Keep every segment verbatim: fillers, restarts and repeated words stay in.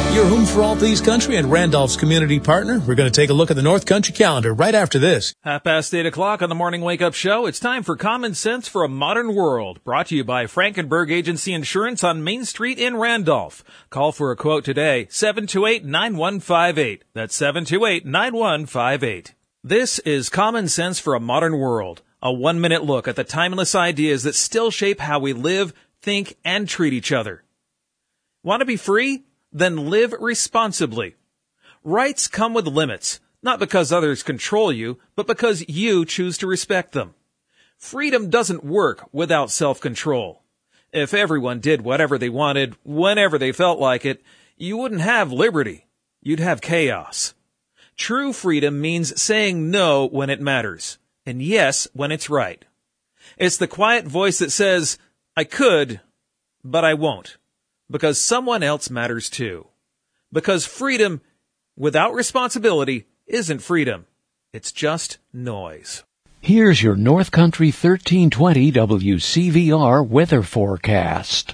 Your home for all things country and Randolph's community partner. We're going to take a look at the North Country calendar right after this. Half past eight o'clock on the Morning Wake Up Show. It's time for Common Sense for a Modern World. Brought to you by Frankenberg Agency Insurance on Main Street in Randolph. Call for a quote today, seven two eight, nine one five eight. That's seven two eight, nine one five eight. This is Common Sense for a Modern World. A one-minute look at the timeless ideas that still shape how we live, think, and treat each other. Want to be free? Then live responsibly. Rights come with limits, not because others control you, but because you choose to respect them. Freedom doesn't work without self-control. If everyone did whatever they wanted, whenever they felt like it, you wouldn't have liberty. You'd have chaos. True freedom means saying no when it matters, and yes when it's right. It's the quiet voice that says, I could, but I won't. Because someone else matters too. Because freedom without responsibility isn't freedom. It's just noise. Here's your North Country thirteen twenty W C V R weather forecast.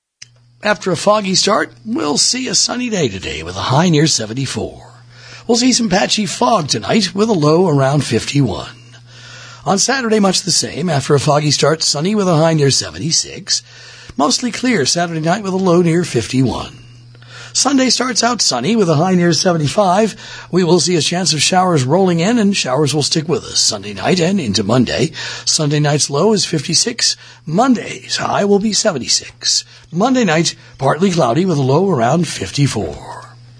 After a foggy start, we'll see a sunny day today with a high near seventy-four. We'll see some patchy fog tonight with a low around fifty-one. On Saturday, much the same. After a foggy start, sunny with a high near seventy-six. Mostly clear Saturday night with a low near fifty-one. Sunday starts out sunny with a high near seventy-five. We will see a chance of showers rolling in, and showers will stick with us Sunday night and into Monday. Sunday night's low is fifty-six. Monday's high will be seventy-six. Monday night, partly cloudy with a low around fifty-four.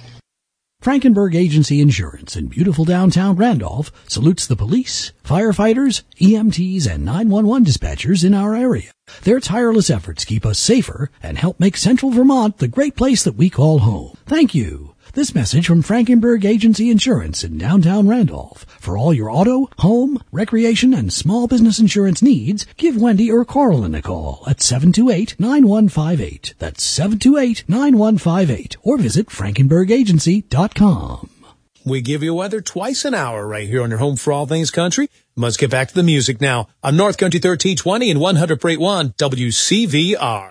Frankenberg Agency Insurance in beautiful downtown Randolph salutes the police, firefighters, E M Ts, and nine one one dispatchers in our area. Their tireless efforts keep us safer and help make Central Vermont the great place that we call home. Thank you. This message from Frankenberg Agency Insurance in downtown Randolph. For all your auto, home, recreation, and small business insurance needs, give Wendy or Carlin a call at seven two eight, nine one five eight. That's seven two eight, nine one five eight. Or visit frankenberg agency dot com. We give you weather twice an hour right here on your home for all things country. Let's get back to the music now on North Country thirteen twenty and one hundred point one W C V R.